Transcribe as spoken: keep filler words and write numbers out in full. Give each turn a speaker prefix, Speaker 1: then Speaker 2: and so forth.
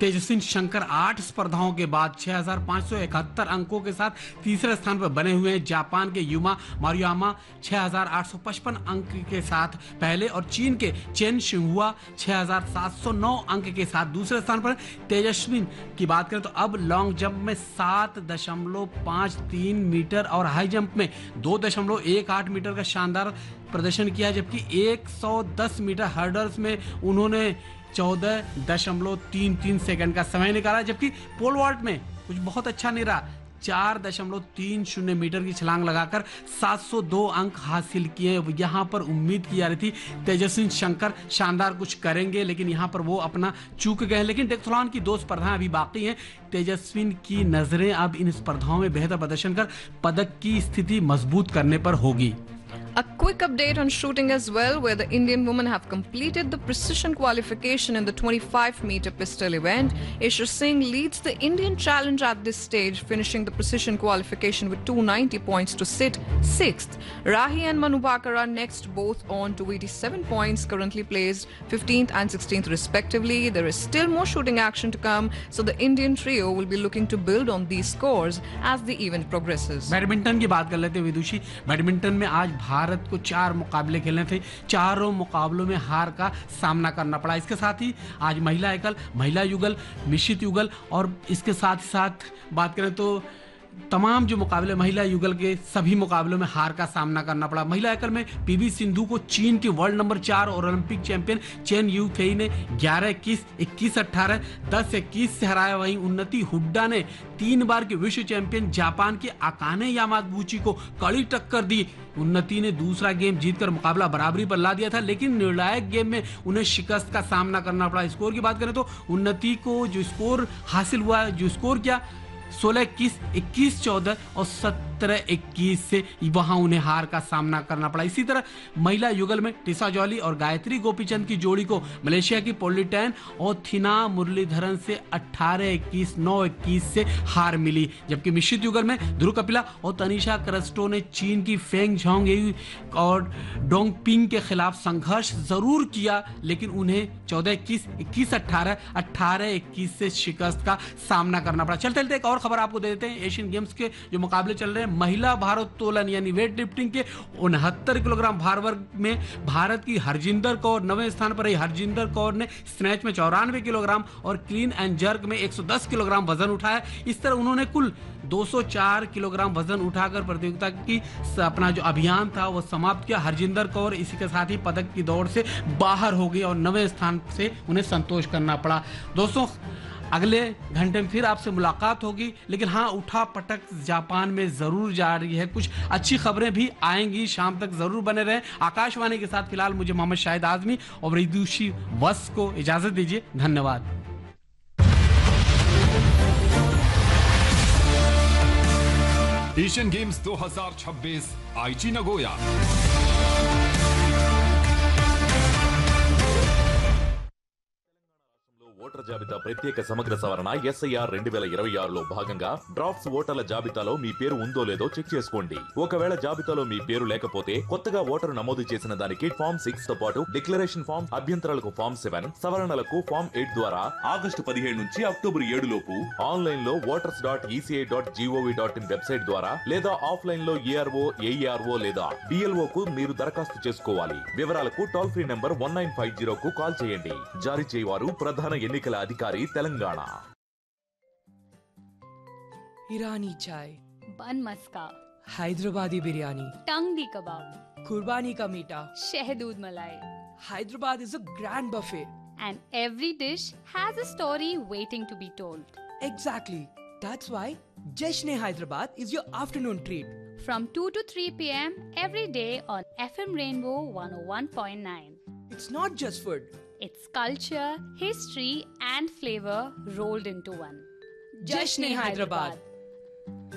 Speaker 1: तेजस्विन शंकर आठ स्पर्धाओं के बाद छह हज़ार पाँच सौ इकहत्तर अंकों के साथ तीसरे स्थान पर बने हुए हैं। जापान के युमा मारुयामा छह हज़ार आठ सौ पचपन अंक के साथ पहले और चीन के चेन शिंगहुआ छह हज़ार सात सौ नौ अंक के साथ दूसरे स्थान पर। तेजस्विन की बात करें तो अब लॉन्ग जंप में सात दशमलव पाँच तीन मीटर और हाई जंप में दो दशमलव एक आठ मीटर का शानदार प्रदर्शन किया है, जबकि एक सौ दस मीटर हर्डल्स में उन्होंने चौदह दशमलव तीन तीन सेकंड का समय निकाला, जबकि पोल वॉल्ट में कुछ बहुत अच्छा नहीं रहा, चार दशमलव तीन शून्य मीटर की छलांग लगाकर सात सौ दो अंक हासिल किए। यहाँ पर उम्मीद की जा रही थी तेजस्विन शंकर शानदार कुछ करेंगे, लेकिन यहाँ पर वो अपना चूक गए। लेकिन डेक्थलॉन की दो स्पर्धाएं अभी बाकी हैं। तेजस्विन की नजरें अब इन स्पर्धाओं में बेहतर प्रदर्शन कर पदक की स्थिति मजबूत करने पर होगी।
Speaker 2: A quick update on shooting as well, where the Indian women have completed the precision qualification in the twenty-five meter pistol event. Ishwar Singh leads the Indian challenge at this stage, finishing the precision qualification with two hundred ninety points to sit sixth. Rahi and Manu Bhaker are next, both on two hundred eighty-seven points, currently placed fifteenth and sixteenth respectively. There is still more shooting action to come, so the Indian trio will be looking to build on these scores as the event progresses.
Speaker 1: Badminton की बात कर लेते हैं विदुषी। Badminton में आज भारत को चार मुकाबले खेलने थे, चारों मुकाबलों में हार का सामना करना पड़ा। इसके साथ ही आज महिला एकल, महिला युगल, मिश्रित युगल और इसके साथ ही साथ बात करें तो तमाम जो मुकाबले महिला युगल के सभी मुकाबलों में हार का सामना करना पड़ा। महिला एकल में पीवी सिंधु को चीन की वर्ल्ड नंबर चार और Olympic champion chain you Fei ने ग्यारह इक्कीस, इक्कीस अठारह, दस इक्कीस से हराया। वहीं उन्नति हुड्डा ने तीन बार के विश्व चैंपियन जापान के अकाने यामागुची को कड़ी टक्कर दी। उन्नति ने दूसरा गेम जीतकर मुकाबला बराबरी पर ला दिया था, लेकिन निर्णायक गेम में उन्हें शिकस्त का सामना करना पड़ा। स्कोर की बात करें तो उन्नति को जो स्कोर हासिल हुआ, जो स्कोर क्या सोलह इक्कीस, इक्कीस चौदह और सत्रह इक्कीस से वहां उन्हें हार का सामना करना पड़ा। इसी तरह महिला युगल में टिसा जॉली और गायत्री गोपीचंद की जोड़ी को मलेशिया की पोलिटैन और थिना मुरलीधरन से अठारह इक्कीस, नौ इक्कीस से हार मिली। जबकि मिश्रित युगल में ध्रुव कपिला और तनिषा क्रस्टो ने चीन की फेंग झोंग और डोंगपिंग के खिलाफ संघर्ष जरूर किया, लेकिन उन्हें चौदह इक्कीस, इक्कीस अठारह, अठारह इक्कीस से शिकस्त का सामना करना पड़ा। चलते चलते एक और खबर आपको दे देते हैं। एशियन गेम्स के जो मुकाबले चल रहे हैं, महिला भारोत्तोलन यानी वेट लिफ्टिंग के उनहत्तर किलोग्राम भार वर्ग में भारत की हरजिंदर कौर नवें स्थान पर रही। हरजिंदर कौर ने स्नैच में चौरानवे किलोग्राम और क्लीन एंड जर्क में एक सौ दस किलोग्राम वजन उठाया। इस तरह उन्होंने कुल दो सौ चार किलोग्राम वजन उठाकर प्रतियोगिता की अपना जो अभियान था वो समाप्त किया। हरजिंदर कौर इसी के साथ ही पदक की दौड़ से बाहर हो गई और नवें स्थान से उन्हें संतोष करना पड़ा। दोस्तों, अगले घंटे में फिर आपसे मुलाकात होगी, लेकिन हाँ, उठा पटक जापान में जरूर जारी है। कुछ अच्छी खबरें भी आएंगी, शाम तक जरूर बने रहें आकाशवाणी के साथ। फिलहाल मुझे मोहम्मद शाहिद आजमी और विदुषी वस को इजाजत दीजिए। धन्यवाद।
Speaker 3: एशियन गेम्स दो हज़ार छब्बीस आईची नगोया।
Speaker 4: ఓటర్ జాబితా ప్రత్యేక సమగ్ర సవరణ ఎస్ఐఆర్ రెండు వేల ఇరవై ఆరులో భాగంగా డ్రాఫ్ట్స్ ఓటర్ల జాబితాలో మీ పేరు ఉందో లేదో చెక్ చేసుకోండి. ఒకవేళ జాబితాలో మీ పేరు లేకపోతే కొత్తగా ఓటరు నమోదు చేసిన దానికి ఫామ్ సిక్స్ తో పాటు డిక్లరేషన్ ఫామ్, అభ్యంతరాలకు ఫామ్ సెవెన్, సవరణలకు ఫామ్ ఎయిట్ ద్వారా ఆగస్టు పదిహేడు నుంచి అక్టోబర్ ఏడు లోపు ఆన్లైన్ లో voters dot ECI dot GOV dot in website ద్వారా లేదా ఆఫ్లైన్ లో ఏఆర్ఓ, ఏఈఆర్ఓ లేదా డిఎల్ఓ కు మీరు దరఖాస్తు చేసుకోవాలి. వివరాలకు toll free number one nine five zero కు కాల్ చేయండి. జారీ చేయవారు ప్రధాన ఎన్నికల अधिकारी तेलंगाना।
Speaker 5: ईरानी चाय,
Speaker 6: बन मस्का,
Speaker 5: हैदराबादी बिरयानी,
Speaker 6: टंगडी कबाब,
Speaker 5: कुर्बानी का मीठा,
Speaker 6: शहदूद मलाई.
Speaker 5: Hyderabad is a grand buffet.
Speaker 6: And every dish has a story waiting to be told.
Speaker 5: Exactly. That's why Jashn-e Hyderabad is your afternoon treat.
Speaker 6: From two to three p m every day on F M Rainbow one oh one point nine.
Speaker 5: It's not just food.
Speaker 6: It's culture, history and flavor rolled into one.
Speaker 5: Jashn-e Hyderabad.